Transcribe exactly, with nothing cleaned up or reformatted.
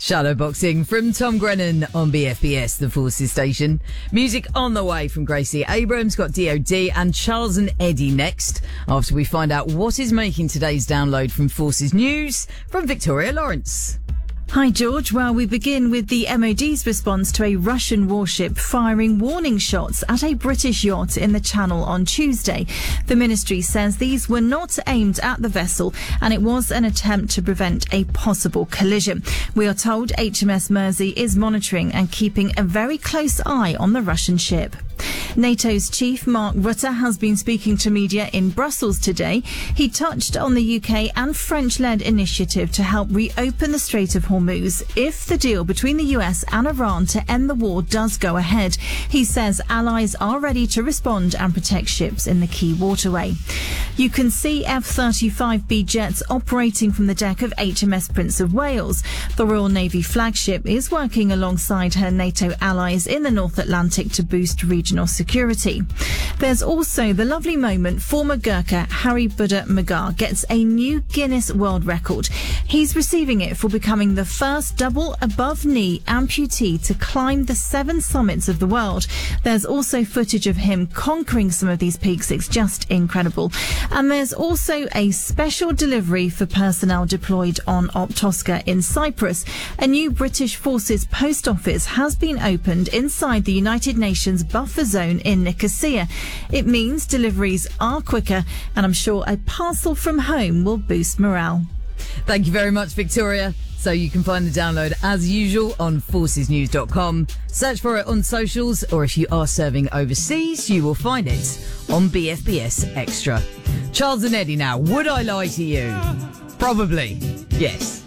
Shadowboxing from Tom Grennan on B F B S, the Forces station. Music on the way from Gracie Abrams, got D O D and Charles and Eddie next, after we find out what is making today's download from Forces News from Victoria Lawrence. Hi, George. Well, we begin with the M O D's response to a Russian warship firing warning shots at a British yacht in the Channel on Tuesday. The ministry says these were not aimed at the vessel and it was an attempt to prevent a possible collision. We are told H M S Mersey is monitoring and keeping a very close eye on the Russian ship. NATO's chief, Mark Rutte, has been speaking to media in Brussels today. He touched on the U K and French-led initiative to help reopen the Strait of Hormuz if the deal between the U S and Iran to end the war does go ahead. He says allies are ready to respond and protect ships in the key waterway. You can see F thirty-five B jets operating from the deck of H M S Prince of Wales. The Royal Navy flagship is working alongside her NATO allies in the North Atlantic to boost regional security. There's also the lovely moment former Gurkha Harry Buddha Magar gets a new Guinness World Record. He's receiving it for becoming the first double above knee amputee to climb the seven summits of the world. There's also footage of him conquering some of these peaks. It's just incredible. And there's also a special delivery for personnel deployed on Optoska in Cyprus. A new British Forces post office has been opened inside the United Nations buffer zone in Nicosia. It means deliveries are quicker, and I'm sure a parcel from home will boost morale. Thank you very much, Victoria. So you can find the download as usual on forces news dot com. Search for it on socials, or if you are serving overseas, you will find it on B F B S Extra. Charles and Eddie now. Would I lie to you? Probably. Yes.